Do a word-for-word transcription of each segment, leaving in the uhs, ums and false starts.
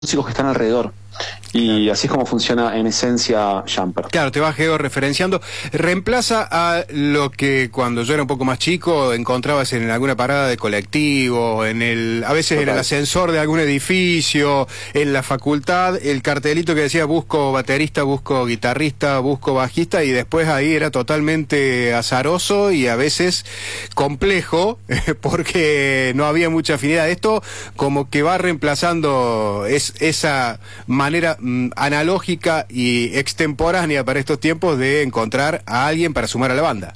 músicos que están alrededor. Y así es como funciona en esencia Jumper. Claro, te vas georreferenciando. Reemplaza a lo que cuando yo era un poco más chico encontrabas en alguna parada de colectivo, en el, a veces Total. en el ascensor de algún edificio, en la facultad, el cartelito que decía busco baterista, busco guitarrista, busco bajista, y después ahí era totalmente azaroso y a veces complejo porque no había mucha afinidad. Esto como que va reemplazando es, esa manera analógica y extemporánea para estos tiempos de encontrar a alguien para sumar a la banda.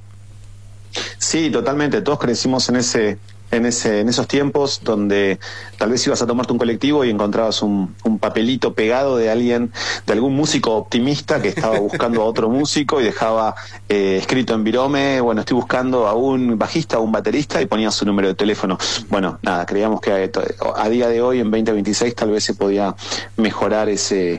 Sí, totalmente. Todos crecimos en ese, en ese, en esos tiempos donde tal vez ibas a tomarte un colectivo y encontrabas un, un papelito pegado de alguien, de algún músico optimista que estaba buscando a otro músico y dejaba eh, escrito en virome, bueno, estoy buscando a un bajista, a un baterista, y ponía su número de teléfono. Bueno, nada, creíamos que a, a día de hoy, en veinte veintiséis, tal vez se podía mejorar ese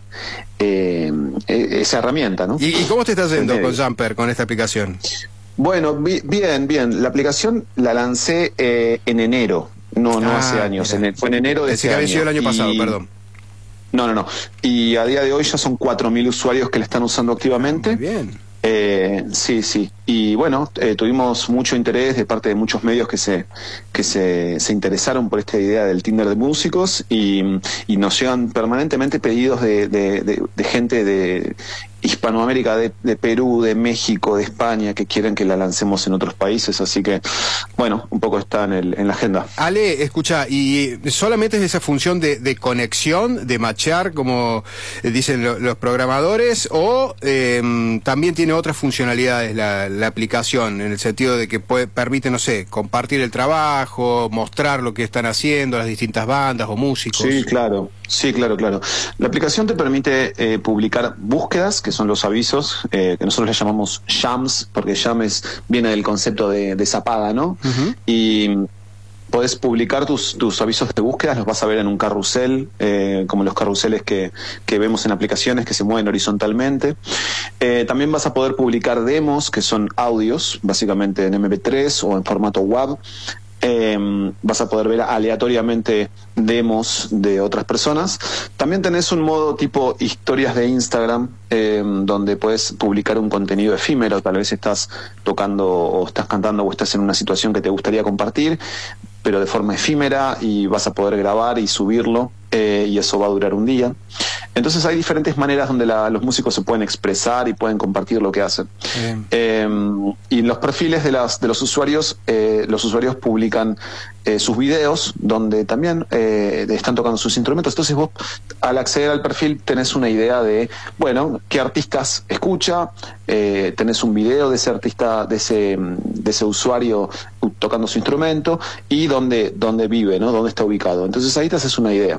eh, esa herramienta, ¿no? ¿Y, y cómo te estás yendo con Jumper, con esta aplicación? Bueno, bi bien, bien. La aplicación la lancé eh, en enero, no, no ah, hace años, en el, fue en enero de ese año. Pensé que había sido el año pasado, y... perdón. No, no, no. Y a día de hoy ya son cuatro mil usuarios que la están usando activamente. Muy bien. Eh, sí, sí. Y bueno, eh, tuvimos mucho interés de parte de muchos medios que se que se, se interesaron por esta idea del Tinder de músicos, y, y nos llegan permanentemente pedidos de, de, de, de gente de Hispanoamérica, de, de Perú, de México, de España, que quieren que la lancemos en otros países. Así que, bueno, un poco está en, el, en la agenda. Ale, escucha, ¿y solamente es esa función de, de conexión, de matchear, como dicen lo, los programadores, o eh, también tiene otras funcionalidades la, la aplicación, en el sentido de que puede, permite, no sé, compartir el trabajo, mostrar lo que están haciendo las distintas bandas o músicos? Sí, claro. Sí, claro, claro. La aplicación te permite eh, publicar búsquedas, que son los avisos, eh, que nosotros le llamamos jams, porque jam es, viene del concepto de, de zapada, ¿no? Uh-huh. Y podés publicar tus, tus avisos de búsquedas, los vas a ver en un carrusel, eh, como los carruseles que, que vemos en aplicaciones que se mueven horizontalmente. Eh, también vas a poder publicar demos, que son audios, básicamente en eme pe tres o en formato WAV. Eh, vas a poder ver aleatoriamente demos de otras personas. También tenés un modo tipo historias de Instagram, eh, donde puedes publicar un contenido efímero. Tal vez estás tocando o estás cantando o estás en una situación que te gustaría compartir, pero de forma efímera, y vas a poder grabar y subirlo, eh, y eso va a durar un día. Entonces hay diferentes maneras donde la, los músicos se pueden expresar y pueden compartir lo que hacen. Eh, y los perfiles de, las, de los usuarios, eh, los usuarios publican eh, sus videos, donde también eh, están tocando sus instrumentos. Entonces vos, al acceder al perfil, tenés una idea de, bueno, qué artistas escucha, eh, tenés un video de ese artista, de ese, de ese usuario tocando su instrumento, y dónde, dónde vive, ¿no? Dónde está ubicado. Entonces ahí te haces una idea.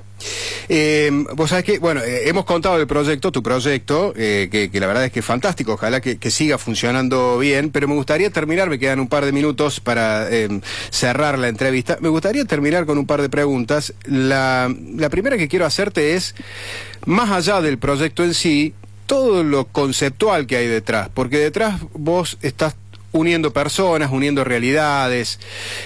Eh, vos sabés que, bueno, eh, hemos contado el proyecto, tu proyecto, eh, que, que la verdad es que es fantástico, ojalá que, que siga funcionando bien, pero me gustaría terminar, me quedan un par de minutos para eh, cerrar la entrevista, me gustaría terminar con un par de preguntas. La, la primera que quiero hacerte es, más allá del proyecto en sí, todo lo conceptual que hay detrás, porque detrás vos estás uniendo personas, uniendo realidades,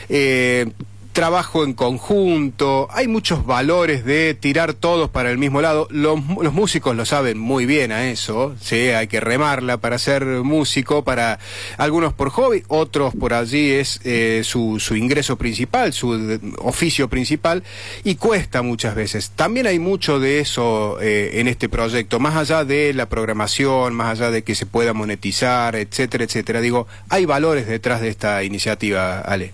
eh, trabajo en conjunto, hay muchos valores de tirar todos para el mismo lado. Los, los músicos lo saben muy bien a eso, sí, hay que remarla para ser músico, para algunos por hobby, otros por allí es eh, su, su ingreso principal, su de, oficio principal, y cuesta muchas veces. También hay mucho de eso eh, en este proyecto, más allá de la programación, más allá de que se pueda monetizar, etcétera, etcétera. Digo, hay valores detrás de esta iniciativa, Ale.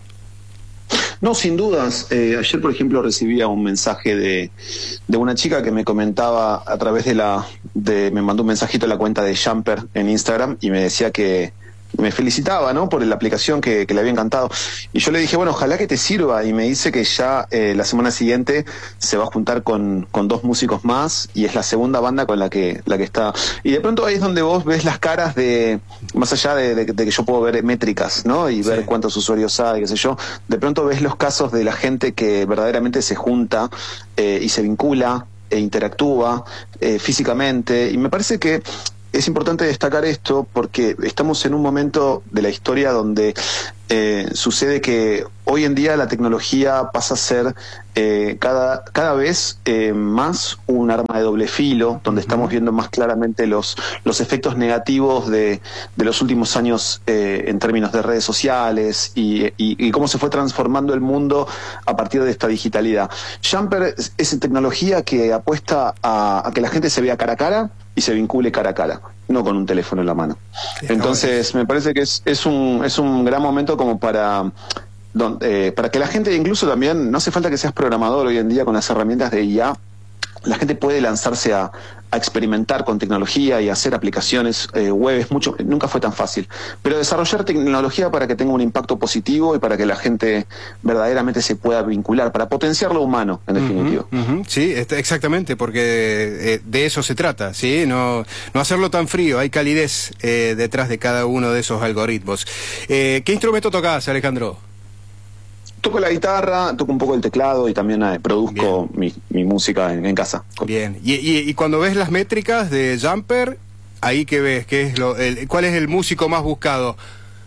No, sin dudas. Eh, ayer, por ejemplo, recibía un mensaje de, de una chica que me comentaba a través de la... de me mandó un mensajito a la cuenta de Jumper en Instagram, y me decía que me felicitaba, ¿no?, por la aplicación, que, que le había encantado. Y yo le dije, bueno, ojalá que te sirva, y me dice que ya eh, la semana siguiente se va a juntar con, con dos músicos más, y es la segunda banda con la que la que está. Y de pronto ahí es donde vos ves las caras de, más allá de, de, de que yo puedo ver métricas, ¿no?, y ver sí. cuántos usuarios hay, qué sé yo, de pronto ves los casos de la gente que verdaderamente se junta eh, y se vincula e interactúa eh, físicamente, y me parece que es importante destacar esto porque estamos en un momento de la historia donde eh, sucede que hoy en día la tecnología pasa a ser eh, cada, cada vez eh, más un arma de doble filo, donde estamos viendo más claramente los, los efectos negativos de, de los últimos años eh, en términos de redes sociales y, y, y cómo se fue transformando el mundo a partir de esta digitalidad. Jumper es, es tecnología que apuesta a, a que la gente se vea cara a cara y se vincule cara a cara, no con un teléfono en la mano. Entonces, me parece que es, es, un, es un gran momento como para, donde, eh, para que la gente, incluso también, no hace falta que seas programador hoy en día con las herramientas de I A, la gente puede lanzarse a, a experimentar con tecnología y hacer aplicaciones eh, web. Es mucho, nunca fue tan fácil. Pero desarrollar tecnología para que tenga un impacto positivo y para que la gente verdaderamente se pueda vincular, para potenciar lo humano, en definitivo. Uh-huh, uh-huh. Sí, exactamente, porque eh, de eso se trata, ¿sí? No, no hacerlo tan frío, hay calidez eh, detrás de cada uno de esos algoritmos. Eh, ¿Qué instrumento tocás, Alejandro? Toco la guitarra, toco un poco el teclado y también eh, produzco mi, mi música en, en casa. Bien, y, y, y cuando ves las métricas de Jumper, ¿ahí qué ves? ¿Qué es lo, el, ¿Cuál es el músico más buscado?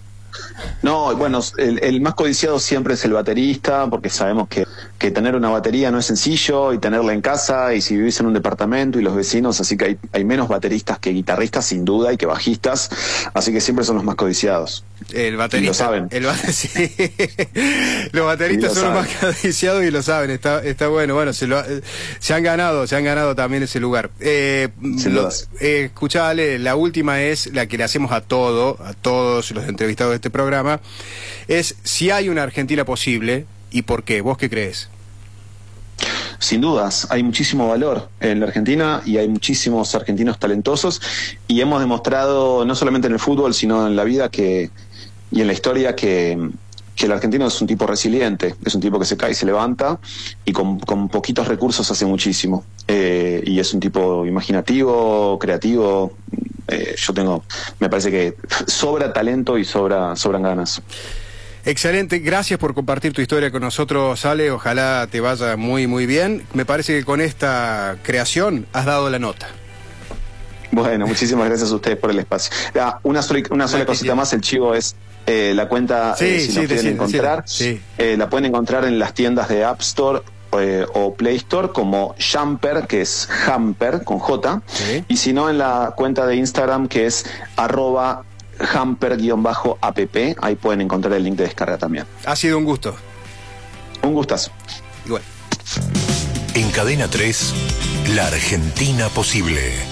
No, bueno, el, el más codiciado siempre es el baterista, porque sabemos que, que tener una batería no es sencillo, y tenerla en casa, y si vivís en un departamento y los vecinos, así que hay, hay menos bateristas que guitarristas, sin duda, y que bajistas, así que siempre son los más codiciados. El baterista, y lo saben. El, sí. Los bateristas son saben. Los más codiciados y lo saben, está, está bueno, bueno, se, lo, se han ganado, se han ganado también ese lugar. Eh, lo, eh, escuchale, la última es la que le hacemos a todo, a todos los entrevistados de este programa, es si hay una Argentina posible y por qué. ¿Vos qué crees? Sin dudas, hay muchísimo valor en la Argentina y hay muchísimos argentinos talentosos, y hemos demostrado no solamente en el fútbol sino en la vida que y en la historia que, que el argentino es un tipo resiliente, es un tipo que se cae y se levanta, y con, con poquitos recursos hace muchísimo, eh, y es un tipo imaginativo, creativo. Eh, yo tengo, me parece que sobra talento y sobra sobran ganas. Excelente, gracias por compartir tu historia con nosotros, Ale, ojalá te vaya muy muy bien. Me parece que con esta creación has dado la nota. Bueno, muchísimas gracias a ustedes por el espacio. Ah, una sola, una sola cosita más, el chivo es eh, la cuenta, sí, eh, si sí, la quieren sí, encontrar, sí. eh, la pueden encontrar en las tiendas de App Store eh, o Play Store como Jumper, que es Jumper con J, sí. Y si no, en la cuenta de Instagram, que es arroba Jumper-app, ahí pueden encontrar el link de descarga también. Ha sido un gusto. Un gustazo. Igual. En Cadena tres, la Argentina posible.